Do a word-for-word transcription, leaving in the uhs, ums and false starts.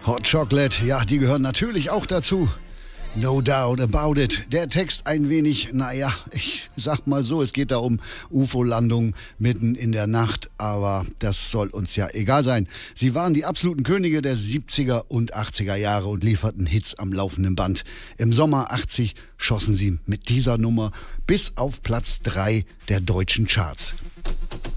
Hot Chocolate, ja, die gehören natürlich auch dazu. No doubt about it. Der Text ein wenig, naja, ich sag mal so, es geht da um U F O-Landungen mitten in der Nacht, aber das soll uns ja egal sein. Sie waren die absoluten Könige der siebziger und achtziger Jahre und lieferten Hits am laufenden Band. Im Sommer achtzig schossen sie mit dieser Nummer bis auf Platz drei der deutschen Charts.